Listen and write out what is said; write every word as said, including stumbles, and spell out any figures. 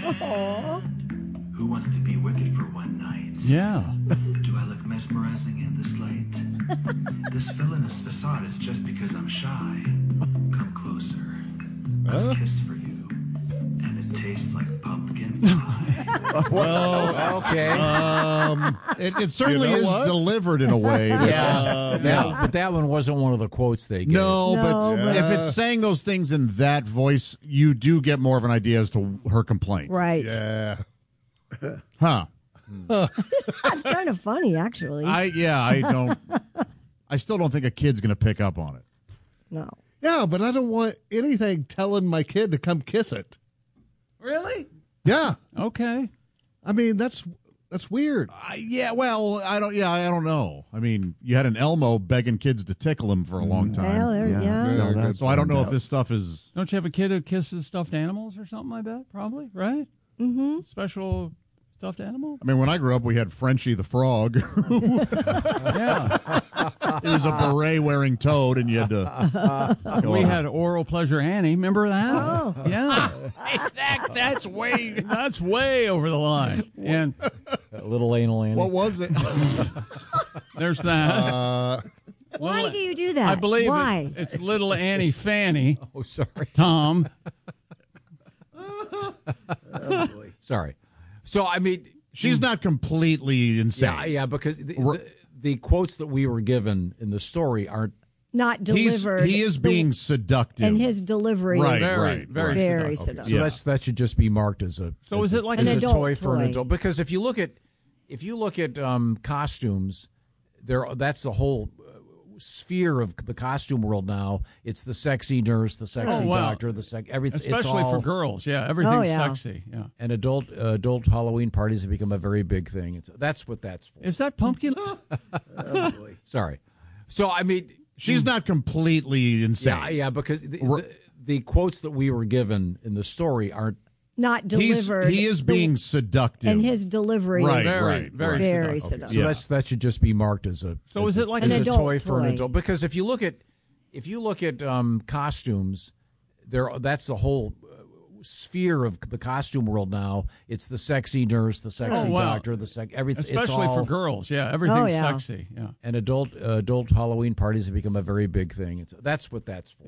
Aw. Who wants to be wicked for one night? Yeah. Do I look mesmerizing in this light? This villainous facade is just because I'm shy. Come closer. Huh? A kiss for you. And it tastes like pumpkin pie. Well, Okay. um, It, it certainly You know is what? delivered in a way. That's, yeah. yeah. But that one wasn't one of the quotes they gave. No, No, but but- if it's saying those things in that voice, you do get more of an idea as to her complaint. Right. yeah. Huh. That's kind of funny, actually. I yeah, I don't I still don't think a kid's going to pick up on it. no. Yeah, but I don't want anything telling my kid to come kiss it. Really? Yeah. Okay. I mean, that's that's weird. I, yeah, well, I don't yeah, I don't know. I mean, you had an Elmo begging kids to tickle him for a long time. Well, there, yeah. Yeah. Very good. So I don't know if this stuff is Don't you have a kid who kisses stuffed animals or something like that? Probably, right? Mm-hmm. Special stuffed animal? I mean, when I grew up, we had Frenchie the frog. Yeah. He was a beret-wearing toad, and you had to. go We on. had Oral Pleasure Annie. Remember that? Oh. Yeah. that, that's way. That's way over the line. And A little anal Annie. What was it? there's that. Uh, Why Well, do you do that? I believe it- Why? it's little Annie Fanny. Oh, sorry. Tom. Sorry. So, I mean, She's not completely insane. yeah, yeah, because the, R- the, the quotes that we were given in the story aren't. Not He's, delivered. he is the- being seductive. And his delivery Right, is very, right, very, very seductive. seductive. So Yeah. that's that should just be marked as a. So as is a- it like as an a adult toy for an toy? adult? Because if you look at if you look at um, costumes, there that's the whole uh, sphere of the costume world now. It's the sexy nurse, the sexy Oh, wow. doctor, the sex everything. Especially it's all, for girls. Yeah, everything's Oh, yeah. sexy. Yeah. And adult uh, adult Halloween parties have become a very big thing. It's that's what that's for. Is that pumpkin? Sorry. So I mean, She's not completely insane. yeah, yeah, because the, R- the, the quotes that we were given in the story aren't. Not He's, delivered. he is the- being seductive. And his delivery Right, is very, right, very, right. very seductive. seductive. So Yeah. that's that should just be marked as a. So as is a- it like as an a adult toy for an toy? adult? Because if you look at if you look at um, costumes, there that's the whole uh, sphere of the costume world now. It's the sexy nurse, the sexy Oh, wow. doctor, the sex everything. Especially it's all, for girls. Yeah, everything's Oh, yeah. sexy. Yeah. And adult uh, adult Halloween parties have become a very big thing. It's that's what that's for.